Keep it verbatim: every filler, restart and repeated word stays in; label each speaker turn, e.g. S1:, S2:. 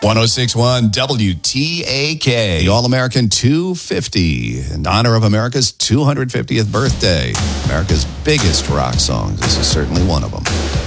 S1: ten sixty-one W T A K, the All-American two fifty, in honor of America's two hundred fiftieth birthday. America's biggest rock songs. This is certainly one of them.